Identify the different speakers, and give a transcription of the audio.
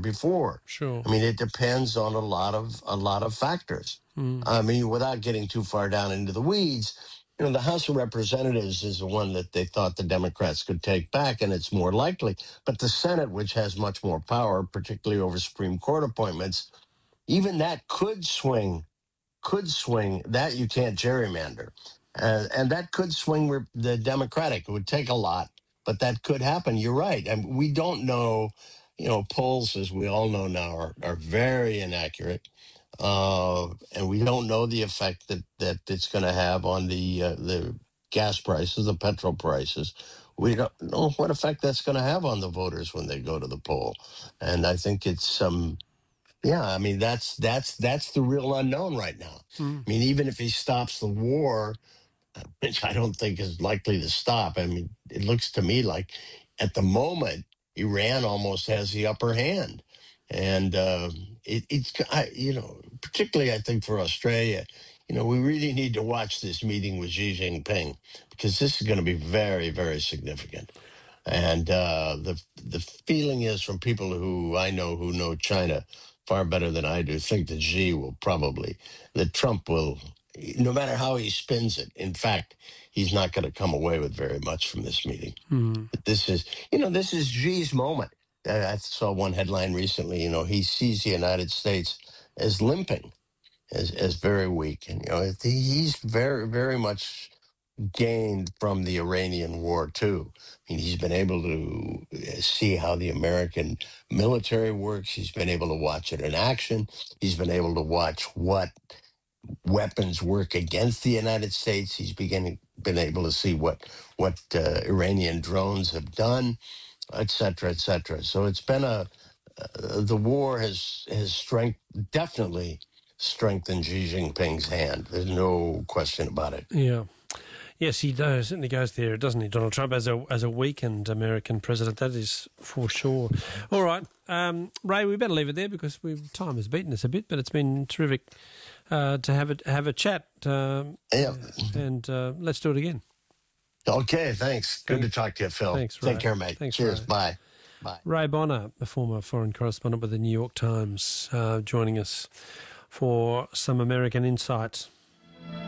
Speaker 1: before.
Speaker 2: Sure.
Speaker 1: I mean, it depends on a lot of factors. I mean, without getting too far down into the weeds, the House of Representatives is the one that they thought the Democrats could take back, and it's more likely. But the Senate, which has much more power, particularly over Supreme Court appointments, even that could swing that you can't gerrymander, and that could swing the Democratic. It would take a lot, but that could happen. You're right, and we don't know. Polls, as we all know now, are very inaccurate, and we don't know the effect that it's going to have on the gas prices, the petrol prices. We don't know what effect that's going to have on the voters when they go to the poll, and I think it's yeah, I mean that's the real unknown right now.
Speaker 2: Mm.
Speaker 1: I mean, even if he stops the war, which I don't think is likely to stop. I mean, it looks to me like at the moment Iran almost has the upper hand, and particularly I think for Australia, we really need to watch this meeting with Xi Jinping because this is going to be very, very significant. And the feeling is from people who I know who know China far better than I do, think that that Trump will, no matter how he spins it. In fact, he's not going to come away with very much from this meeting.
Speaker 2: Mm.
Speaker 1: This is Xi's moment. I saw one headline recently. He sees the United States as limping, as very weak, and he's very, very much gained from the Iranian war too. I mean, he's been able to see how the American military works. He's been able to watch it in action. He's been able to watch what weapons work against the United States. He's been able to see what Iranian drones have done, et cetera, et cetera. So it's been the war has definitely strengthened Xi Jinping's hand. There's no question about it.
Speaker 2: Yeah. Yes, he does. Certainly goes there, doesn't he, Donald Trump, as a weakened American president? That is for sure. All right, Ray, we better leave it there because time has beaten us a bit, but it's been terrific to have a chat.
Speaker 1: Yeah,
Speaker 2: and let's do it again.
Speaker 1: Okay, thanks. Good to talk to you, Phil.
Speaker 2: Thanks, Ray.
Speaker 1: Take care, mate.
Speaker 2: Thanks,
Speaker 1: Cheers.
Speaker 2: Ray.
Speaker 1: Bye. Bye.
Speaker 2: Ray Bonner, a former foreign correspondent with the New York Times, joining us for some American insights.